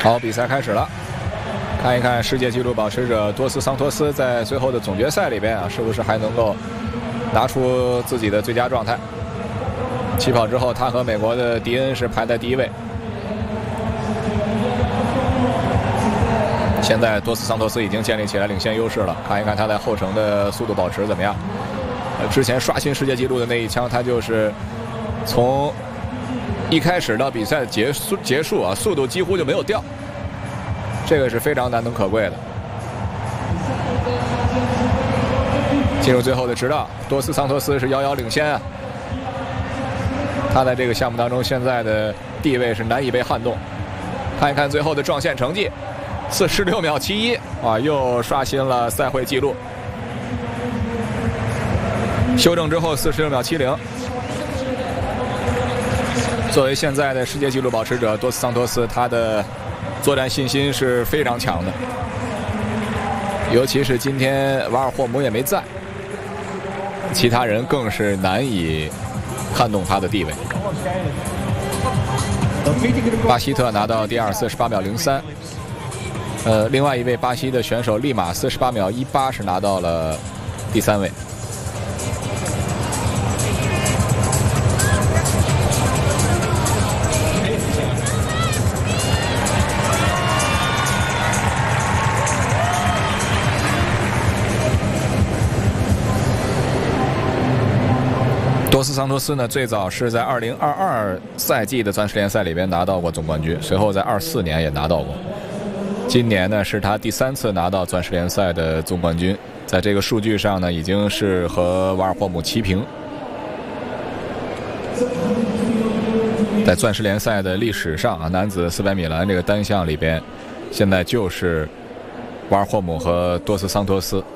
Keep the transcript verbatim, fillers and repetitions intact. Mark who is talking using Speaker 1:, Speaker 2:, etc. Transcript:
Speaker 1: 好，比赛开始了，看一看世界纪录保持者多斯桑托斯在最后的总决赛里边啊，是不是还能够拿出自己的最佳状态？起跑之后，他和美国的迪恩是排在第一位。现在多斯桑托斯已经建立起来领先优势了，看一看他在后程的速度保持怎么样？呃，之前刷新世界纪录的那一枪，他就是从一开始到比赛结束结束啊，速度几乎就没有掉，这个是非常难能可贵的。进入最后的直道，多斯桑托斯是遥遥领先啊。他在这个项目当中现在的地位是难以被撼动。看一看最后的撞线成绩，四十六秒七一啊，又刷新了赛会纪录。修正之后四十六秒七零。作为现在的世界纪录保持者多斯桑托斯，他的作战信心是非常强的，尤其是今天瓦尔霍姆也没在，其他人更是难以撼动他的地位。巴希特拿到第二，四十八秒零三。呃，另外一位巴西的选手利马四十八秒一八是拿到了第三位。多斯桑托斯呢，最早是在二零二二赛季的钻石联赛里边拿到过总冠军，随后在二四年也拿到过。今年呢是他第三次拿到钻石联赛的总冠军，在这个数据上呢已经是和瓦尔霍姆齐平。在钻石联赛的历史上啊，男子四百米栏这个单项里边，现在就是瓦尔霍姆和多斯桑托斯